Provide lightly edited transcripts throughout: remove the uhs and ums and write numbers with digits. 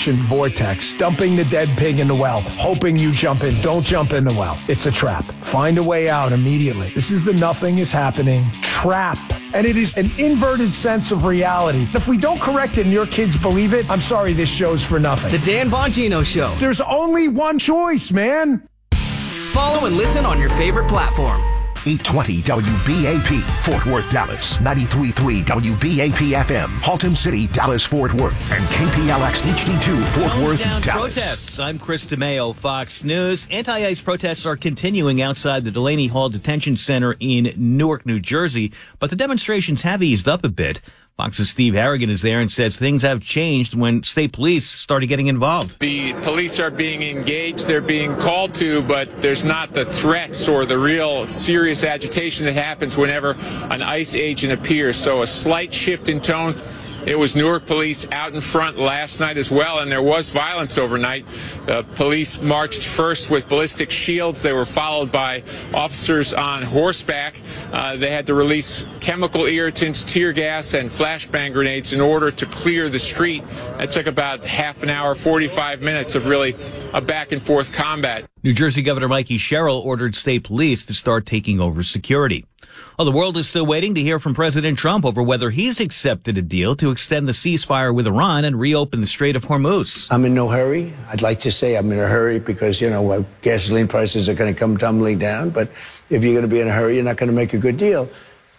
ancient vortex, dumping the dead pig in the well, hoping you jump in. Don't jump in the well. It's a trap. Find a way out immediately. This is the nothing is happening trap. And it is an inverted sense of reality. If we don't correct it and your kids believe it, I'm sorry, this show's for nothing. The Dan Bongino Show. There's only one choice, man. Follow and listen on your favorite platform. 820 WBAP, Fort Worth, Dallas. 93.3 WBAP FM, Haltom City, Dallas, Fort Worth. And KPLX HD2, Fort Worth, down Dallas. Protests. I'm Chris DeMeo, Fox News. Anti-ICE protests are continuing outside the Delaney Hall Detention Center in Newark, New Jersey, but the demonstrations have eased up a bit. Fox's Steve Harrigan is there and says things have changed when state police started getting involved. The police are being engaged, they're being called to, but there's not the threats or the real serious agitation that happens whenever an ICE agent appears. So a slight shift in tone. It was Newark police out in front last night as well, and there was violence overnight. The police marched first with ballistic shields. They were followed by officers on horseback. They had to release chemical irritants, tear gas, and flashbang grenades in order to clear the street. That took about half an hour, 45 minutes of really a back-and-forth combat. New Jersey Governor Mikey Sherrill ordered state police to start taking over security. Well, the world is still waiting to hear from President Trump over whether he's accepted a deal to extend the ceasefire with Iran and reopen the Strait of Hormuz. I'm in no hurry. I'd like to say I'm in a hurry because, gasoline prices are going to come tumbling down. But if you're going to be in a hurry, you're not going to make a good deal.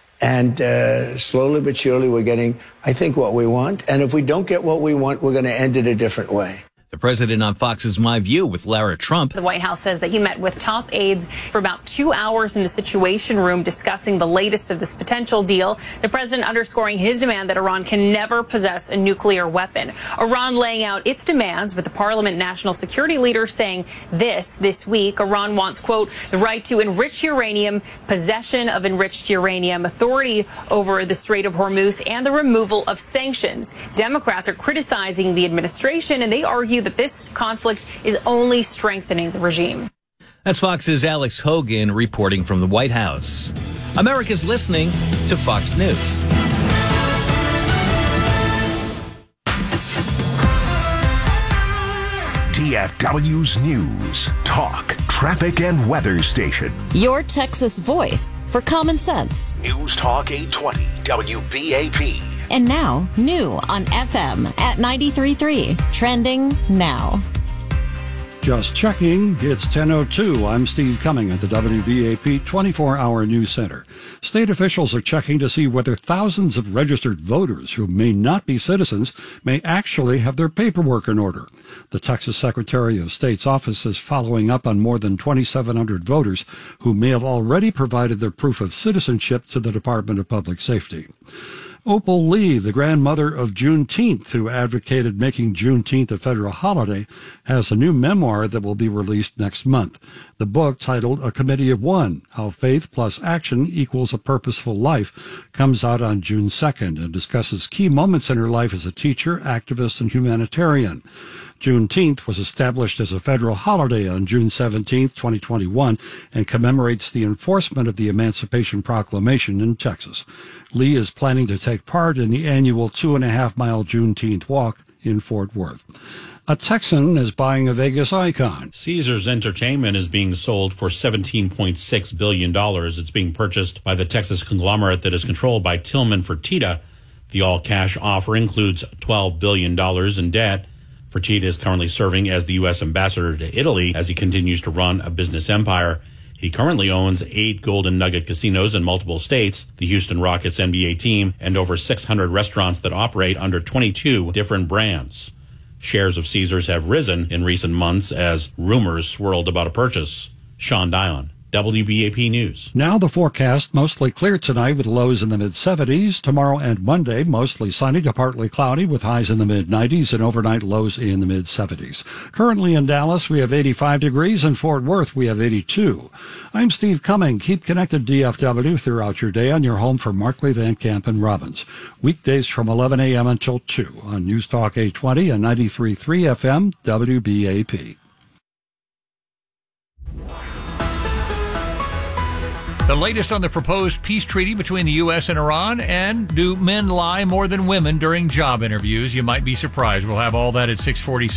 And slowly but surely, we're getting, I think, what we want. And if we don't get what we want, we're going to end it a different way. The president on Fox's My View with Lara Trump. The White House says that he met with top aides for about 2 hours in the Situation Room discussing the latest of this potential deal. The president underscoring his demand that Iran can never possess a nuclear weapon. Iran laying out its demands, with the Parliament National Security leader saying this week. Iran wants, quote, the right to enrich uranium, possession of enriched uranium, authority over the Strait of Hormuz, and the removal of sanctions. Democrats are criticizing the administration, and they argue that this conflict is only strengthening the regime. That's Fox's Alex Hogan reporting from the White House. America's listening to Fox News. DFW's News, Talk, Traffic, and Weather Station. Your Texas voice for common sense. News Talk 820 WBAP. And now, new on FM at 93.3. Trending now. Just checking, it's 10:02. I'm Steve Cumming at the WBAP 24-hour News Center. State officials are checking to see whether thousands of registered voters who may not be citizens may actually have their paperwork in order. The Texas Secretary of State's office is following up on more than 2,700 voters who may have already provided their proof of citizenship to the Department of Public Safety. Opal Lee, the grandmother of Juneteenth, who advocated making Juneteenth a federal holiday, has a new memoir that will be released next month. The book, titled A Committee of One, How Faith Plus Action Equals a Purposeful Life, comes out on June 2nd and discusses key moments in her life as a teacher, activist, and humanitarian. Juneteenth was established as a federal holiday on June 17, 2021, and commemorates the enforcement of the Emancipation Proclamation in Texas. Lee is planning to take part in the annual 2.5-mile Juneteenth walk in Fort Worth. A Texan is buying a Vegas icon. Caesars Entertainment is being sold for $17.6 billion. It's being purchased by the Texas conglomerate that is controlled by Tillman Fertitta. The all-cash offer includes $12 billion in debt. Fertitta is currently serving as the U.S. ambassador to Italy as he continues to run a business empire. He currently owns 8 Golden Nugget casinos in multiple states, the Houston Rockets NBA team, and over 600 restaurants that operate under 22 different brands. Shares of Caesars have risen in recent months as rumors swirled about a purchase. Sean Dion, WBAP News. Now the forecast, mostly clear tonight with lows in the mid-70s. Tomorrow and Monday, mostly sunny to partly cloudy with highs in the mid-90s and overnight lows in the mid-70s. Currently in Dallas, we have 85 degrees. In Fort Worth, we have 82. I'm Steve Cumming. Keep connected DFW throughout your day on your home for Markley, Van Camp, and Robbins. Weekdays from 11 a.m. until 2 on News Talk 820 and 93.3 FM WBAP. The latest on the proposed peace treaty between the U.S. and Iran, and do men lie more than women during job interviews? You might be surprised. We'll have all that at 6:46.